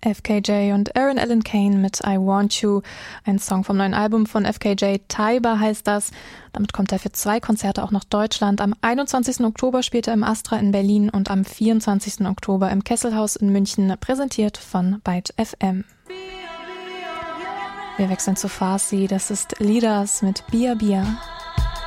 FKJ und Aaron Allen Kane mit I Want You, ein Song vom neuen Album von FKJ, Taiba heißt das. Damit kommt er für 2 Konzerte auch nach Deutschland. Am 21. Oktober spielt er im Astra in Berlin und am 24. Oktober im Kesselhaus in München, präsentiert von Byte FM. Wir wechseln zu Farsi, das ist Leaders mit Bia Bia.